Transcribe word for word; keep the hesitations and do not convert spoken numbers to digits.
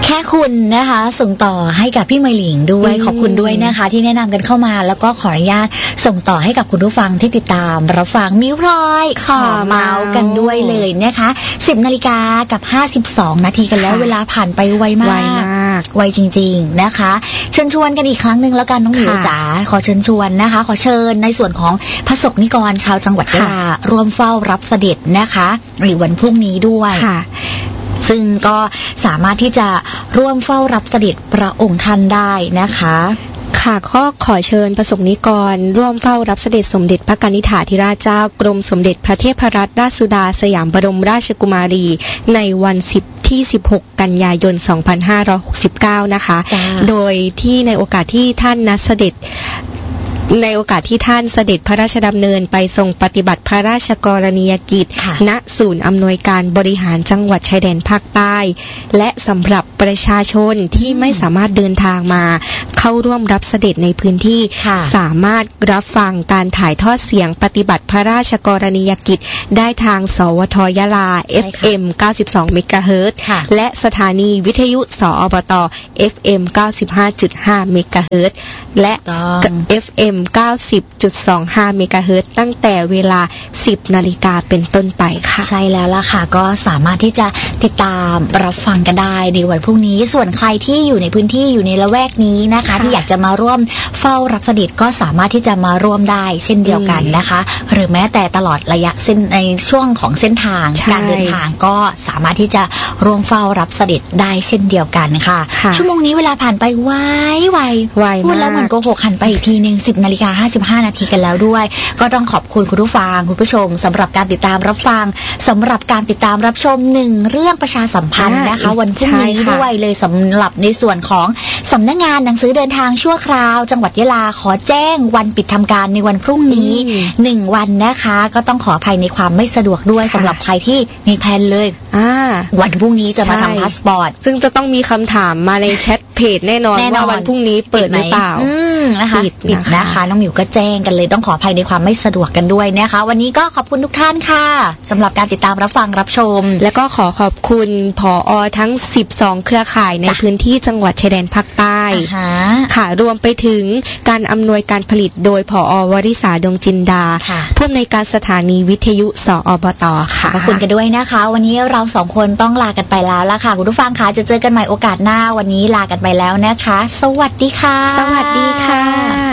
แค่คุณนะคะส่งต่อให้กับพี่เมยหลิงด้วยขอบคุณด้วยนะคะที่แนะนำกันเข้ามาแล้วก็ขออนุญาตส่งต่อให้กับคุณผู้ฟังที่ติดตามรับฟังมิ้วพลอยขอเมาส์กันด้วยเลยนะคะสิบนาฬิกากับห้าสิบสองนาทีกันแล้วเวลาผ่านไปไวมากไวจริงๆนะคะเชิญชวนกันอีกครั้งหนึ่งแล้วกันน้องหมิวจ๋าขอเชิญชวนนะคะขอเชิญในส่วนของพระสงฆ์นิกรชาวจังหวัดยะลาร่วมเฝ้ารับเสด็จนะคะในวันพรุ่งนี้ด้วยซึ่งก็สามารถที่จะร่วมเฝ้ารับเสด็จพระองค์ท่านได้นะคะค่ะก็ขอเชิญประสงค์นิกรร่วมเฝ้ารับเสด็จสมเด็จพระกนิษฐาธิราชเจ้ากรมสมเด็จพระเทพรัตนราชสุดาสยามบรมราชกุมารีในวันสิบที่สิบหกกันยายนสองพันห้าร้อยหกสิบเก้านะคะโดยที่ในโอกาสที่ท่านนัดเสด็จในโอกาสที่ท่านเสด็จพระราชดำเนินไปทรงปฏิบัติพระราชกรณียกิจณศูนย์อำนวยการบริหารจังหวัดชายแดนภาคใต้และสำหรับประชาชนที่ไม่สามารถเดินทางมาเข้าร่วมรับเสด็จในพื้นที่สามารถรับฟังการถ่ายทอดเสียงปฏิบัติพระราชกรณียกิจได้ทางสวทยะลา เอฟ เอ็ม เก้าสิบสอง เมกะเฮิรตซ์และสถานีวิทยุสอบต เอฟ เอ็ม เก้าสิบห้าจุดห้า เมกะเฮิรตซ์และ เอฟ เอ็ม เก้าสิบจุดสองห้า เมกะเฮิรตซ์ตั้งแต่เวลา สิบนาฬิกาเป็นต้นไปค่ะใช่แล้วล่ะค่ะก็สามารถที่จะติดตามรับฟังกันได้ในวันพรุ่งนี้ส่วนใครที่อยู่ในพื้นที่อยู่ในละแวกนี้นะคะที่อยากจะมาร่วมเฝ้ารับเสด็จก็สามารถที่จะมาร่วมได้เช่นเดียวกันนะคะหรือแม้แต่ตลอดระยะเส้นในช่วงของเส้นทางการเดินทางก็สามารถที่จะร่วมเฝ้ารับเสด็จได้เช่นเดียวกันค่ะชั่วโมงนี้เวลาผ่านไปไวไวพูดแล้วเหมือนโกหกหันไปอีกทีนึงสิบนาฬิกาห้าสิบห้านาทีกันแล้วด้วยก็ต้องขอบคุณคุณผู้ฟังคุณผู้ชมสำหรับการติดตามรับฟังสำหรับการติดตามรับชมหนึ่งเรื่องประชาสัมพันธ์นะคะวันพรุ่งนี้ด้วยเลยสำหรับในส่วนของสำนักงานหนังสือเดินทางชั่วคราวจังหวัดยะลาขอแจ้งวันปิดทำการในวันพรุ่งนี้หนึ่งวันนะคะก็ต้องขออภัยในความไม่สะดวกด้วยสำหรับใครที่มีแผนเลยวันพรุ่งนี้จะมาทำพาสปอร์ตซึ่งจะต้องมีคำถามมาในแชทเพจแน่นอนว่าวันพรุ่งนี้เปิดหรือเปล่านะคะปิดนะคะน้องหมิวก็แจ้งกันเลยต้องขออภัยในความไม่สะดวกกันด้วยนะคะวันนี้ก็ขอบคุณทุกท่านค่ะสำหรับการติดตามรับฟังรับชมและก็ขอขอบคุณผอ.ทั้งสิบสองเครือข่ายในพื้นที่จังหวัดชายแดนภาคใต้ค่ะรวมไปถึงการอำนวยการผลิตโดยผอ.วริษาดวงจินดาผู้อำนวยการสถานีวิทยุสอบต.ค่ะขอบคุณกันด้วยนะคะวันนี้เราสองคนต้องลากันไปแล้วล่ะค่ะคุณผู้ฟังคะจะเจอกันใหม่โอกาสหน้าวันนี้ลากันไปแล้วนะคะสวัสดีค่ะสวัสดีค่ะ